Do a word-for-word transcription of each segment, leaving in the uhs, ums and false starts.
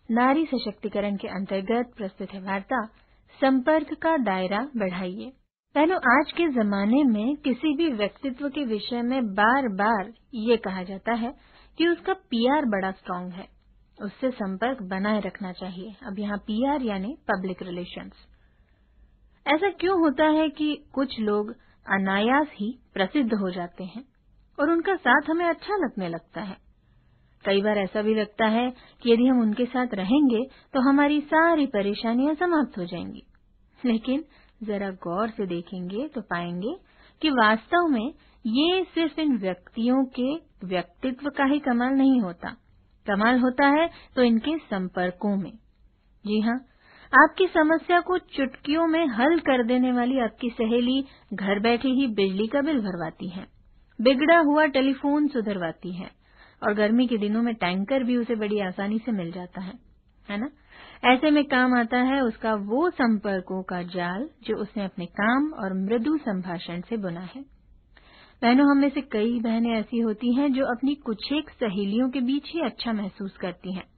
नारी सशक्तिकरण के अंतर्गत प्रस्तुत है वार्ता संपर्क का दायरा बढ़ाइए। बहनों, आज के जमाने में किसी भी व्यक्तित्व के विषय में बार बार ये कहा जाता है कि उसका पीआर बड़ा स्ट्रांग है, उससे संपर्क बनाए रखना चाहिए। अब यहाँ पीआर यानी पब्लिक रिलेशंस। ऐसा क्यों होता है कि कुछ लोग अनायास ही प्रसिद्ध हो जाते हैं और उनका साथ हमें अच्छा लगने लगता है। कई बार ऐसा भी लगता है कि यदि हम उनके साथ रहेंगे तो हमारी सारी परेशानियां समाप्त हो जाएंगी। लेकिन जरा गौर से देखेंगे तो पाएंगे कि वास्तव में ये सिर्फ इन व्यक्तियों के व्यक्तित्व का ही कमाल नहीं होता, कमाल होता है तो इनके संपर्कों में। जी हाँ, आपकी समस्या को चुटकियों में हल कर देने वाली आपकी सहेली घर बैठे ही बिजली का बिल भरवाती है, बिगड़ा हुआ टेलीफोन सुधरवाती है और गर्मी के दिनों में टैंकर भी उसे बड़ी आसानी से मिल जाता है, है ना? ऐसे में काम आता है उसका वो संपर्कों का जाल जो उसने अपने काम और मृदु संभाषण से बुना है। बहनों, हम में से कई बहनें ऐसी होती हैं जो अपनी कुछ एक सहेलियों के बीच ही अच्छा महसूस करती हैं।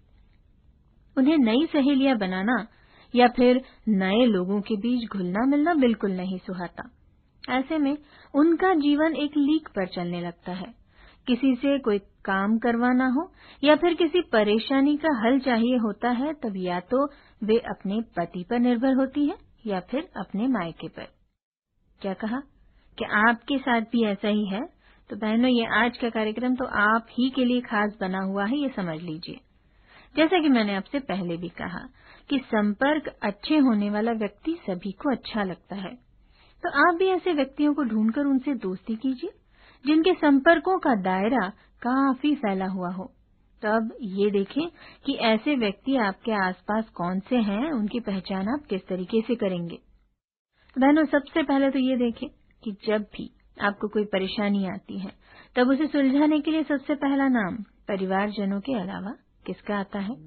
उन्हें नई सहेलियां बनाना या फिर नए लोगों के बीच घुलना मिलना बिल्कुल नहीं सुहाता। ऐसे में उनका जीवन एक लीक पर चलने लगता है। किसी से कोई काम करवाना हो या फिर किसी परेशानी का हल चाहिए होता है, तब या तो वे अपने पति पर निर्भर होती है या फिर अपने मायके पर। क्या कहा कि आपके साथ भी ऐसा ही है? तो बहनों, ये आज का कार्यक्रम तो आप ही के लिए खास बना हुआ है, ये समझ लीजिए। जैसा कि मैंने आपसे पहले भी कहा कि संपर्क अच्छे होने वाला व्यक्ति सभी को अच्छा लगता है, तो आप भी ऐसे व्यक्तियों को ढूंढकर उनसे दोस्ती कीजिए जिनके संपर्कों का दायरा काफी फैला हुआ हो। तो अब ये देखें कि ऐसे व्यक्ति आपके आसपास कौन से हैं, उनकी पहचान आप किस तरीके से करेंगे। बहनों, सबसे पहले तो ये देखें कि जब भी आपको कोई परेशानी आती है तब उसे सुलझाने के लिए सबसे पहला नाम परिवारजनों के अलावा किसका आता है?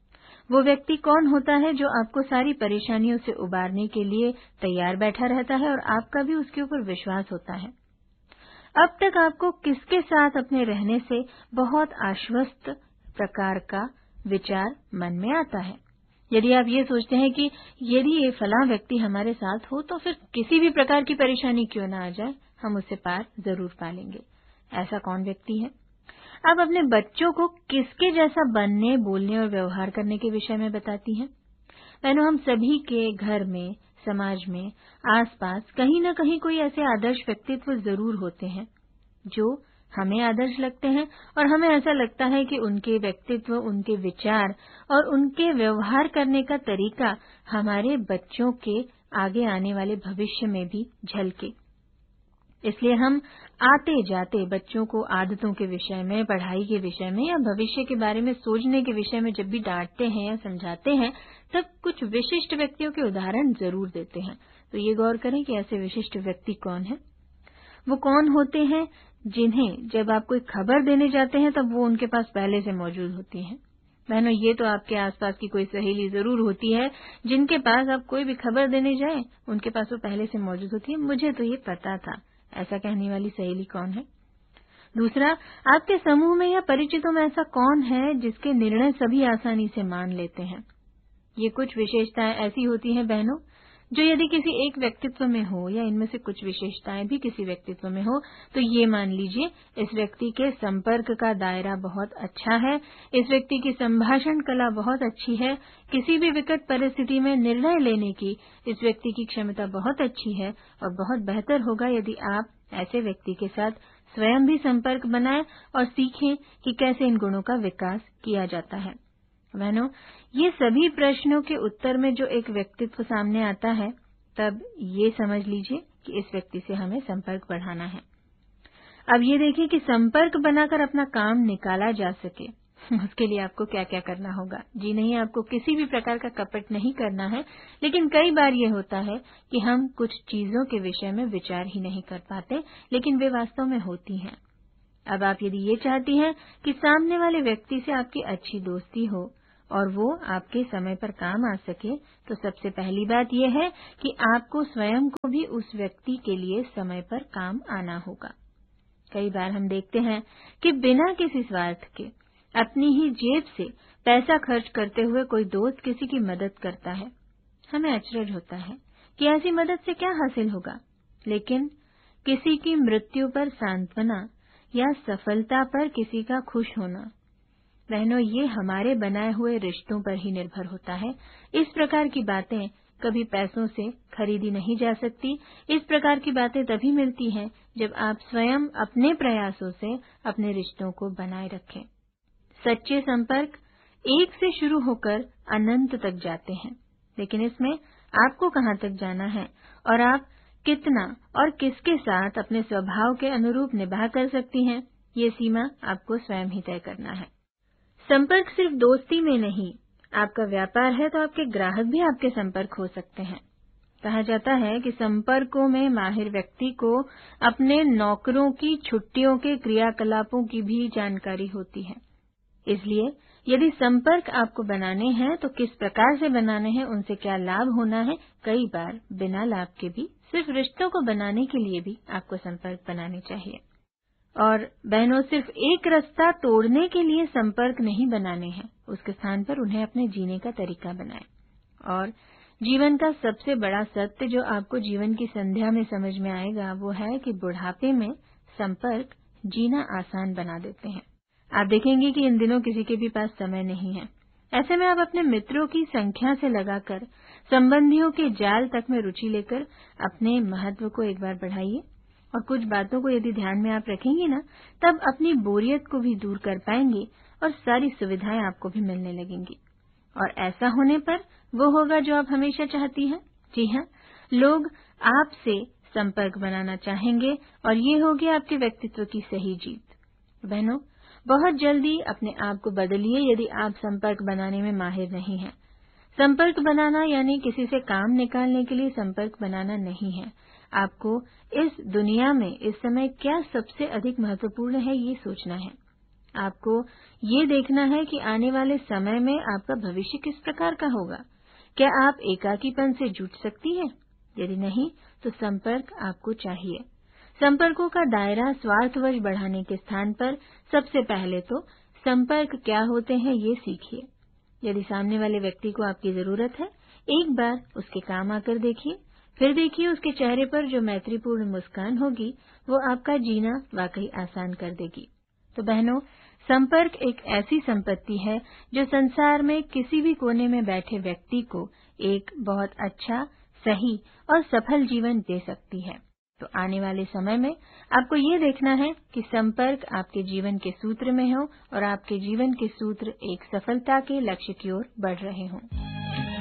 वो व्यक्ति कौन होता है जो आपको सारी परेशानियों से उबारने के लिए तैयार बैठा रहता है और आपका भी उसके ऊपर विश्वास होता है? अब तक आपको किसके साथ अपने रहने से बहुत आश्वस्त प्रकार का विचार मन में आता है? यदि आप ये सोचते हैं कि यदि ये फलां व्यक्ति हमारे साथ हो तो फिर किसी भी प्रकार की परेशानी क्यों ना आ जाए, हम उससे पार जरूर पा लेंगे। ऐसा कौन व्यक्ति है? आप अपने बच्चों को किसके जैसा बनने, बोलने और व्यवहार करने के विषय में बताती हैं? बहनों, हम सभी के घर में, समाज में, आसपास कहीं न कहीं कोई ऐसे आदर्श व्यक्तित्व जरूर होते हैं जो हमें आदर्श लगते हैं और हमें ऐसा लगता है कि उनके व्यक्तित्व, उनके विचार और उनके व्यवहार करने का तरीका हमारे बच्चों के आगे आने वाले भविष्य में भी झलके। इसलिए हम आते जाते बच्चों को आदतों के विषय में, पढ़ाई के विषय में या भविष्य के बारे में सोचने के विषय में जब भी डांटते हैं या समझाते हैं, तब कुछ विशिष्ट व्यक्तियों के उदाहरण जरूर देते हैं। तो ये गौर करें कि ऐसे विशिष्ट व्यक्ति कौन है। वो कौन होते हैं जिन्हें जब आप कोई खबर देने जाते हैं तब वो उनके पास पहले से मौजूद होती हैं। बहनों, ये तो आपके आसपास की कोई सहेली जरूर होती है जिनके पास आप कोई भी खबर देने जाए, उनके पास वो पहले से मौजूद होती है। मुझे तो ये पता था, ऐसा कहने वाली सहेली कौन है? दूसरा, आपके समूह में या परिचितों में ऐसा कौन है जिसके निर्णय सभी आसानी से मान लेते हैं? ये कुछ विशेषताएं ऐसी होती हैं बहनों जो यदि किसी एक व्यक्तित्व में हो या इनमें से कुछ विशेषताएं भी किसी व्यक्तित्व में हो तो ये मान लीजिए इस व्यक्ति के संपर्क का दायरा बहुत अच्छा है, इस व्यक्ति की संभाषण कला बहुत अच्छी है, किसी भी विकट परिस्थिति में निर्णय लेने की इस व्यक्ति की क्षमता बहुत अच्छी है और बहुत बेहतर होगा यदि आप ऐसे व्यक्ति के साथ स्वयं भी संपर्क बनाएं और सीखें कि कैसे इन गुणों का विकास किया जाता है। बहनों, ये सभी प्रश्नों के उत्तर में जो एक व्यक्तित्व सामने आता है, तब ये समझ लीजिए कि इस व्यक्ति से हमें संपर्क बढ़ाना है। अब ये देखिए कि संपर्क बनाकर अपना काम निकाला जा सके, उसके लिए आपको क्या क्या करना होगा। जी नहीं, आपको किसी भी प्रकार का कपट नहीं करना है, लेकिन कई बार ये होता है कि हम कुछ चीजों के विषय में विचार ही नहीं कर पाते, लेकिन वे वास्तव में होती हैं। अब आप यदि ये चाहती हैं कि सामने वाले व्यक्ति से आपकी अच्छी दोस्ती हो और वो आपके समय पर काम आ सके, तो सबसे पहली बात यह है कि आपको स्वयं को भी उस व्यक्ति के लिए समय पर काम आना होगा। कई बार हम देखते हैं कि बिना किसी स्वार्थ के अपनी ही जेब से पैसा खर्च करते हुए कोई दोस्त किसी की मदद करता है, हमें अचरज होता है कि ऐसी मदद से क्या हासिल होगा। लेकिन किसी की मृत्यु पर सांत्वना या सफलता पर किसी का खुश होना, बहनों, ये हमारे बनाए हुए रिश्तों पर ही निर्भर होता है। इस प्रकार की बातें कभी पैसों से खरीदी नहीं जा सकती। इस प्रकार की बातें तभी मिलती हैं जब आप स्वयं अपने प्रयासों से अपने रिश्तों को बनाए रखें। सच्चे संपर्क एक से शुरू होकर अनंत तक जाते हैं, लेकिन इसमें आपको कहां तक जाना है और आप कितना और किसके साथ अपने स्वभाव के अनुरूप निभा कर सकती हैं, ये सीमा आपको स्वयं ही तय करना है। संपर्क सिर्फ दोस्ती में नहीं, आपका व्यापार है तो आपके ग्राहक भी आपके संपर्क हो सकते हैं। कहा जाता है कि संपर्कों में माहिर व्यक्ति को अपने नौकरों की छुट्टियों के क्रियाकलापों की भी जानकारी होती है। इसलिए यदि संपर्क आपको बनाने हैं तो किस प्रकार से बनाने हैं, उनसे क्या लाभ होना है, कई बार बिना लाभ के भी सिर्फ रिश्तों को बनाने के लिए भी आपको संपर्क बनाने चाहिए। और बहनों, सिर्फ एक रास्ता तोड़ने के लिए संपर्क नहीं बनाने हैं, उसके स्थान पर उन्हें अपने जीने का तरीका बनाएं। और जीवन का सबसे बड़ा सत्य जो आपको जीवन की संध्या में समझ में आएगा वो है कि बुढ़ापे में संपर्क जीना आसान बना देते हैं। आप देखेंगे कि इन दिनों किसी के भी पास समय नहीं है। ऐसे में आप अपने मित्रों की संख्या से लगाकर संबंधियों के जाल तक में रुचि लेकर अपने महत्व को एक बार बढ़ाइए। और कुछ बातों को यदि ध्यान में आप रखेंगी ना, तब अपनी बोरियत को भी दूर कर पाएंगे और सारी सुविधाएं आपको भी मिलने लगेंगी। और ऐसा होने पर वो होगा जो आप हमेशा चाहती हैं। जी हाँ, लोग आपसे संपर्क बनाना चाहेंगे और ये होगी आपके व्यक्तित्व की सही जीत। बहनों, बहुत जल्दी अपने आप को बदलिए यदि आप संपर्क बनाने में माहिर नहीं हैं। संपर्क बनाना यानी किसी से काम निकालने के लिए संपर्क बनाना नहीं है। आपको इस दुनिया में इस समय क्या सबसे अधिक महत्वपूर्ण है, ये सोचना है। आपको ये देखना है कि आने वाले समय में आपका भविष्य किस प्रकार का होगा। क्या आप एकाकीपन से जूझ सकती हैं? यदि नहीं, तो संपर्क आपको चाहिए। संपर्कों का दायरा स्वार्थवश बढ़ाने के स्थान पर सबसे पहले तो संपर्क क्या होते हैं ये सीखिए। यदि सामने वाले व्यक्ति को आपकी जरूरत है, एक बार उसके काम आकर देखिए, फिर देखिए उसके चेहरे पर जो मैत्रीपूर्ण मुस्कान होगी वो आपका जीना वाकई आसान कर देगी। तो बहनों, संपर्क एक ऐसी संपत्ति है जो संसार में किसी भी कोने में बैठे व्यक्ति को एक बहुत अच्छा, सही और सफल जीवन दे सकती है। तो आने वाले समय में आपको ये देखना है कि संपर्क आपके जीवन के सूत्र में हो और आपके जीवन के सूत्र एक सफलता के लक्ष्य की ओर बढ़ रहे हों।